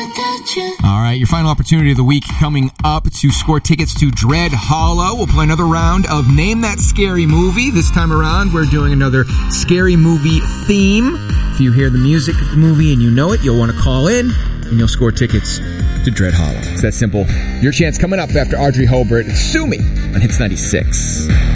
All right, your final opportunity of the week coming up to score tickets to Dread Hollow. We'll play another round of Name That Scary Movie. This time around, we're doing another scary movie theme. If you hear the music of the movie and you know it, you'll want to call in and you'll score tickets to Dread Hollow. It's that simple. Your chance coming up after Audrey Hobart. Sue Me on Hits 96.